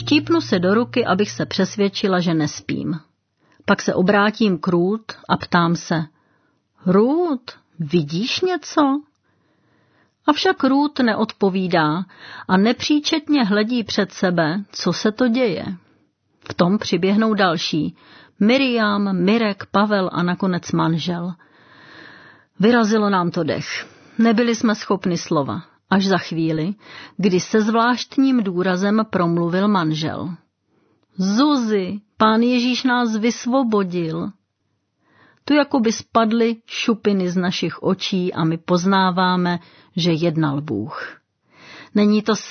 Štípnu se do ruky, abych se přesvědčila, že nespím. Pak se obrátím k Ruth a ptám se: Ruth, vidíš něco? Avšak Ruth neodpovídá a nepříčetně hledí před sebe, co se to děje. V tom přiběhnou další: Miriam, Mirek, Pavel a nakonec manžel. Vyrazilo nám to dech. Nebyli jsme schopni slova. Až za chvíli, kdy se zvláštním důrazem promluvil manžel. Zuzi, Pán Ježíš nás vysvobodil. Tu jakoby spadly šupiny z našich očí a my poznáváme, že jednal Bůh. Není to